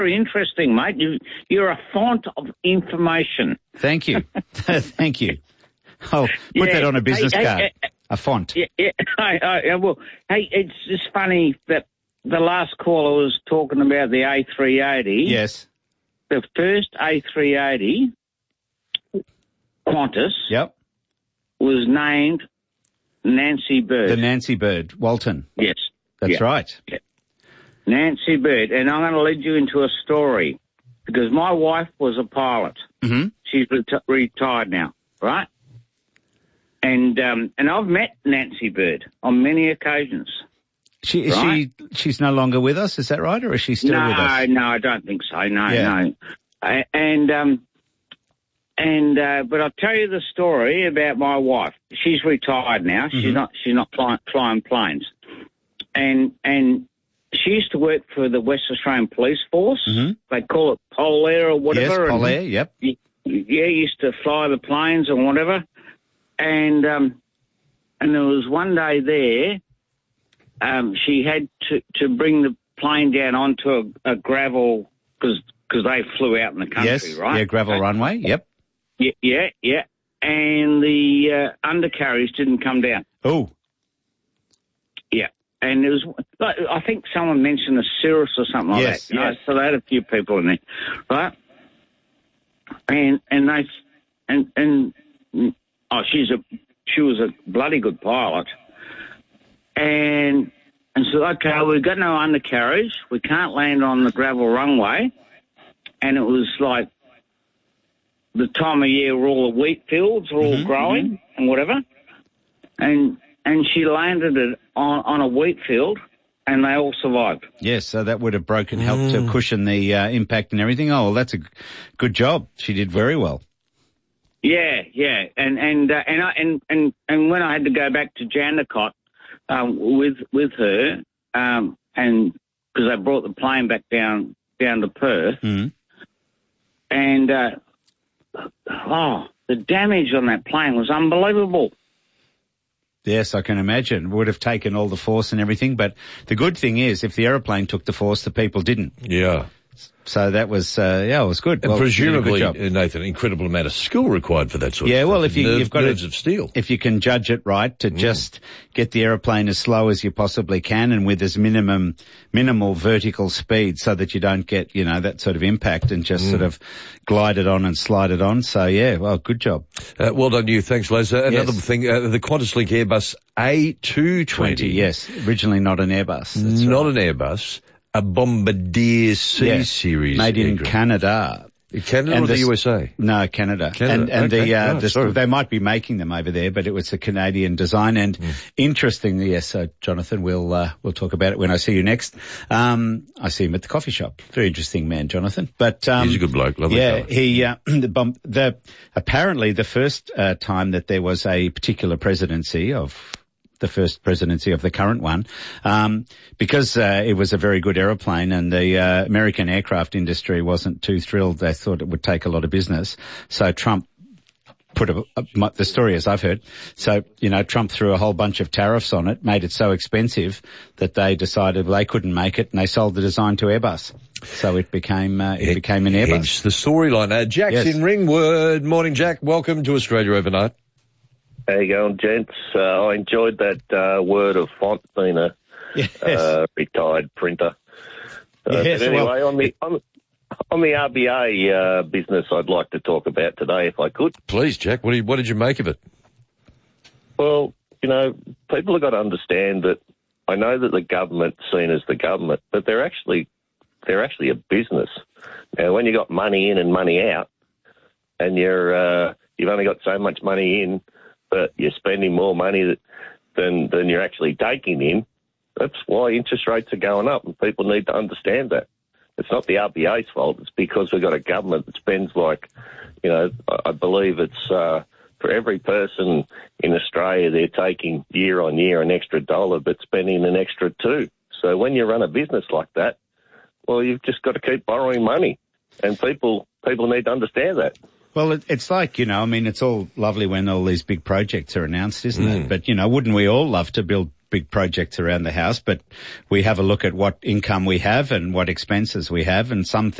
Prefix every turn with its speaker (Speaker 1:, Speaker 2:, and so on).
Speaker 1: very interesting, mate. You're a font of information.
Speaker 2: Thank you. Thank you. I'll put that on a business card. A font.
Speaker 1: Well, hey, it's just funny that the last caller was talking about the A380.
Speaker 2: Yes.
Speaker 1: The first A380, Qantas, was named Nancy Bird.
Speaker 2: The Nancy Bird, Walton.
Speaker 1: Yes.
Speaker 2: That's right.
Speaker 1: Yeah. Nancy Bird. And I'm going to lead you into a story because my wife was a pilot.
Speaker 2: Mm-hmm.
Speaker 1: She's retired now, right? And I've met Nancy Bird on many occasions.
Speaker 2: She's no longer with us, is that right? Or is she still with us?
Speaker 1: No, I don't think so. No. But I'll tell you the story about my wife. She's retired now.
Speaker 2: Mm-hmm.
Speaker 1: She's not flying planes. And she used to work for the West Australian Police Force.
Speaker 2: Mm-hmm.
Speaker 1: They call it Polair or whatever.
Speaker 2: Yes, Polair, yep.
Speaker 1: Yeah, used to fly the planes or whatever. And there was one day there, she had to bring the plane down onto a gravel, because they flew out in the country, right?
Speaker 2: Yeah, gravel runway, yep.
Speaker 1: Yeah. And the undercarriage didn't come down.
Speaker 2: Oh.
Speaker 1: Yeah. And it was, I think someone mentioned a Cirrus or something like that.
Speaker 2: Yes.
Speaker 1: So they had a few people in there, right? She was a bloody good pilot. And so, okay, we've got no undercarriage. We can't land on the gravel runway. And it was like the time of year where all the wheat fields were all growing and whatever. And she landed it on a wheat field and they all survived.
Speaker 2: Yes, so that would have helped to cushion the impact and everything. Oh, well, that's a good job. She did very well.
Speaker 1: Yeah. And when I had to go back to Jandakot with her, and because they brought the plane back down to Perth, and the damage on that plane was unbelievable.
Speaker 2: Yes, I can imagine. It would have taken all the force and everything, but the good thing is if the aeroplane took the force, the people didn't.
Speaker 3: Yeah.
Speaker 2: So that was, it was good.
Speaker 3: And
Speaker 2: well,
Speaker 3: presumably,
Speaker 2: good job.
Speaker 3: Nathan, incredible amount of skill required for that sort of thing.
Speaker 2: Yeah, well, if you've got
Speaker 3: nerves of steel.
Speaker 2: If you can judge it right, to just get the aeroplane as slow as you possibly can and with as minimal vertical speed so that you don't get, that sort of impact and just sort of glide it on and slide it on. So, yeah, well, good job.
Speaker 3: Well done you. Thanks, Les. Another thing, the QantasLink Airbus A220.
Speaker 2: Yes, originally not an Airbus. That's
Speaker 3: not
Speaker 2: right.
Speaker 3: an Airbus. A Bombardier C-Series.
Speaker 2: Made in Canada.
Speaker 3: Canada or the USA?
Speaker 2: No, Canada. And they might be making them over there, but it was a Canadian design. And interestingly, yes, Jonathan, we'll talk about it when I see you next. I see him at the coffee shop. Very interesting man, Jonathan. But
Speaker 3: he's a good bloke, lovely
Speaker 2: yeah,
Speaker 3: fellow.
Speaker 2: he apparently the first time that there was a particular presidency of the first presidency of the current one, because it was a very good aeroplane and the American aircraft industry wasn't too thrilled. They thought it would take a lot of business. So Trump put the story as I've heard. So, Trump threw a whole bunch of tariffs on it, made it so expensive that they decided they couldn't make it and they sold the design to Airbus. So it became an Airbus.
Speaker 3: Hence the storyline. Jack's in Ringwood. Morning, Jack. Welcome to Australia Overnight.
Speaker 4: How you going, gents? I enjoyed that word of font being a retired printer. But anyway, on the RBA business, I'd like to talk about today, if I could.
Speaker 3: Please, Jack. What did you make of it?
Speaker 4: Well, people have got to understand that. I know that the government's seen as the government, but they're actually a business. Now, when you got money in and money out, and you've only got so much money in, but you're spending more money than you're actually taking in, that's why interest rates are going up, and people need to understand that. It's not the RBA's fault. It's because we've got a government that spends I believe it's for every person in Australia, they're taking year on year an extra $1, but spending an extra $2. So when you run a business like that, well, you've just got to keep borrowing money, and people need to understand that.
Speaker 2: Well, it's like, it's all lovely when all these big projects are announced, isn't it? But, wouldn't we all love to build big projects around the house? But we have a look at what income we have and what expenses we have, and some